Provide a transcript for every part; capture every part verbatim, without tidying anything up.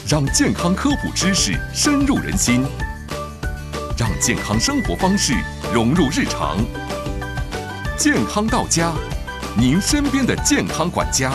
让健康科普知识深入人心，让健康生活方式融入日常。健康到家，您身边的健康管家。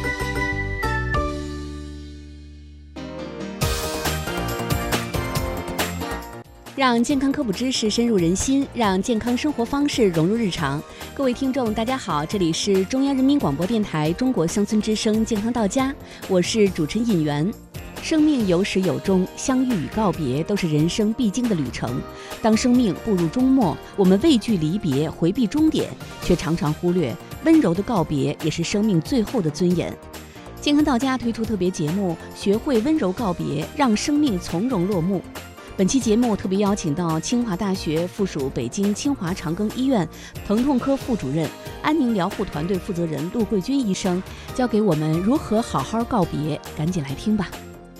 让健康科普知识深入人心，让健康生活方式融入日常。各位听众大家好，这里是中央人民广播电台中国乡村之声健康到家，我是主持人尹媛。生命有始有终，相遇与告别都是人生必经的旅程。当生命步入终末，我们畏惧离别，回避终点，却常常忽略温柔的告别也是生命最后的尊严。健康到家推出特别节目，学会温柔告别，让生命从容落幕。本期节目特别邀请到清华大学附属北京清华长庚医院疼痛科副主任、安宁疗护团队负责人陆桂军医生，教给我们如何好好告别。赶紧来听吧。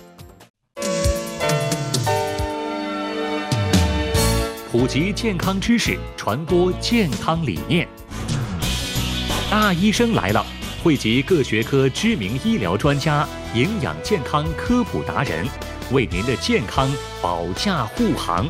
普及健康知识，传播健康理念。大医生来了，汇集各学科知名医疗专家、营养健康科普达人，为您的健康保驾护航。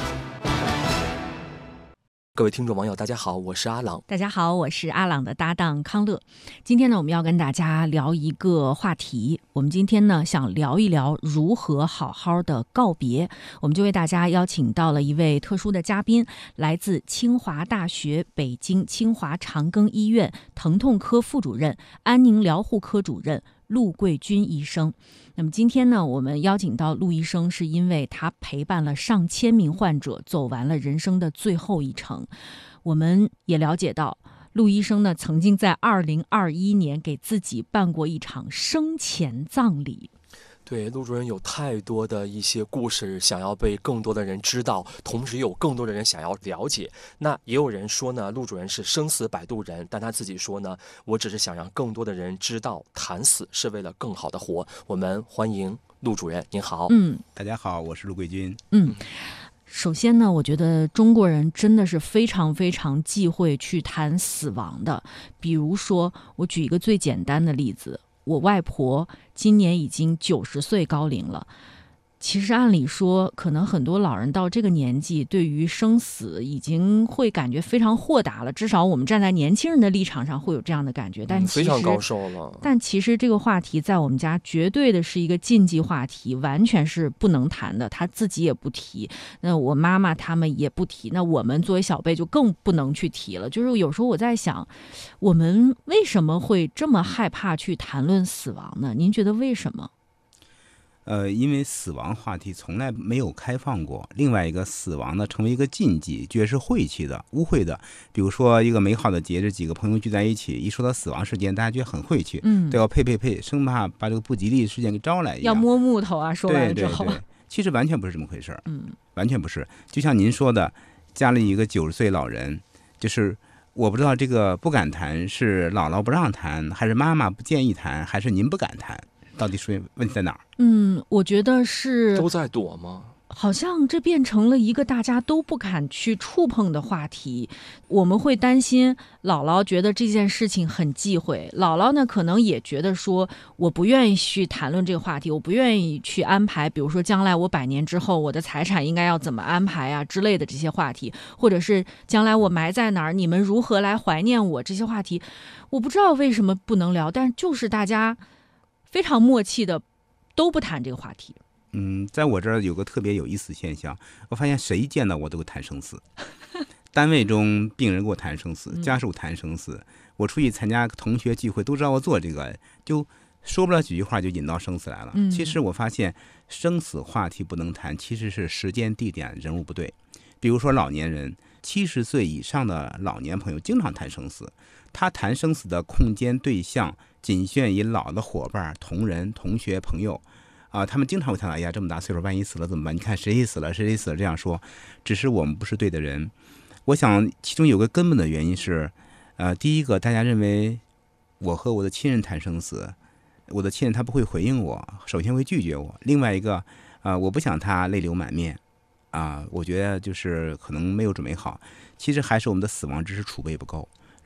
各位听众网友大家好，我是阿朗。 大家好，我是阿朗的搭档康乐。今天呢，我们要跟大家聊一个话题。我们今天呢，想聊一聊如何好好的告别。我们就为大家邀请到了一位特殊的嘉宾，来自清华大学北京清华长庚医院疼痛科副主任、安宁疗护科主任陆桂军医生。那么今天呢，我们邀请到陆医生，是因为他陪伴了上千名患者走完了人生的最后一程。我们也了解到，陆医生呢曾经在二零二一年给自己办过一场生前葬礼。 对，陆主任有太多的一些故事想要被更多的人知道，同时有更多的人想要了解。那也有人说呢，陆主任是生死摆渡人，但他自己说呢，我只是想让更多的人知道，谈死是为了更好的活。我们欢迎陆主任，您好。 嗯， 大家好，我是陆桂军。 嗯。首先呢，我觉得中国人真的是非常非常忌讳去谈死亡的。比如说，我举一个最简单的例子，我外婆今年已经九十岁高龄了。其实按理说，可能很多老人到这个年纪，对于生死已经会感觉非常豁达了。至少我们站在年轻人的立场上会有这样的感觉。但其实、 嗯、非常高寿了。 但其实这个话题在我们家绝对的是一个禁忌话题，完全是不能谈的。他自己也不提，那我妈妈他们也不提，那我们作为小辈就更不能去提了。就是有时候我在想，我们为什么会这么害怕去谈论死亡呢？您觉得为什么？ 呃，因为死亡话题从来没有开放过。另外一个，死亡呢成为一个禁忌，觉得是晦气的、污秽的。比如说一个美好的节日，几个朋友聚在一起，一说到死亡事件，大家觉得很晦气，嗯，都要呸呸呸，生怕把这个不吉利事件给招来一样。 要摸木头啊，说完之后， 对对对，其实完全不是这么回事， 嗯， 完全不是。就像您说的，家里一个九十岁老人，就是我不知道这个不敢谈是姥姥不让谈，还是妈妈不建议谈，还是您不敢谈？到底是问题在哪儿？ 嗯，我觉得是都在躲吗？ 好像这变成了一个大家都不敢去触碰的话题。我们会担心姥姥觉得这件事情很忌讳，姥姥呢可能也觉得说，我不愿意去谈论这个话题，我不愿意去安排，比如说将来我百年之后我的财产应该要怎么安排啊之类的这些话题，或者是将来我埋在哪儿，你们如何来怀念我，这些话题我不知道为什么不能聊，但就是大家非常默契的都不谈这个话题。 嗯，在我这儿有个特别有意思现象，我发现谁见到我都会谈生死。单位中病人给我谈生死，家属谈生死，我出去参加同学聚会都知道我做这个，就说不了几句话就引到生死来了。其实我发现生死话题不能谈，其实是时间、地点、人物不对。比如说老年人，七十岁以上的老年朋友经常谈生死，他谈生死的空间对象仅限于老的伙伴、同仁、同学、朋友。啊，他们经常会谈到，哎呀，这么大岁数，万一死了怎么办？你看谁谁死了，谁谁死了，这样说，只是我们不是对的人。我想其中有个根本的原因是，呃，第一个，大家认为我和我的亲人谈生死，我的亲人他不会回应我，首先会拒绝我。另外一个，啊、呃，我不想他泪流满面，啊、呃，我觉得就是可能没有准备好。其实还是我们的死亡知识储备不够。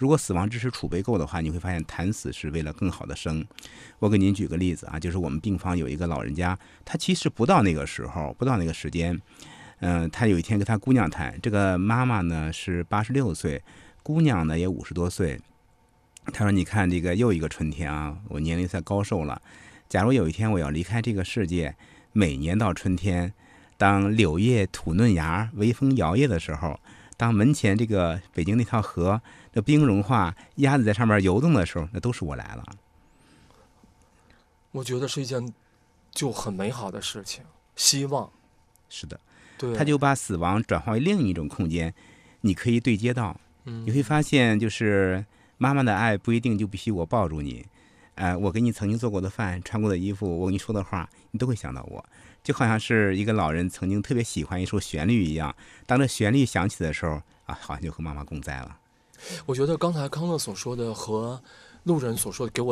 如果死亡知识储备够的话，你会发现谈死是为了更好的生。我给您举个例子啊，就是我们病房有一个老人家，他其实不到那个时候，不到那个时间，嗯、呃，他有一天跟他姑娘谈，这个妈妈呢是八十六岁，姑娘呢也五十多岁。他说：“你看这个又一个春天啊，我年龄才高寿了。假如有一天我要离开这个世界，每年到春天，当柳叶吐嫩芽，微风摇曳的时候，当门前这个北京那条河的冰融化，鸭子在上面游动的时候，那都是我来了。” 我觉得是一件就很美好的事情，希望。 是的， 对， 他就把死亡转化为另一种空间，你可以对接到。 嗯， 你会发现，就是妈妈的爱不一定就必须我抱住你，呃，我给你曾经做过的饭、穿过的衣服，我跟你说的话，你都会想到我。就好像是一个老人曾经特别喜欢一首旋律一样，当这旋律响起的时候啊，好像就和妈妈共在了。 我觉得刚才康乐所说的和路人所说的给我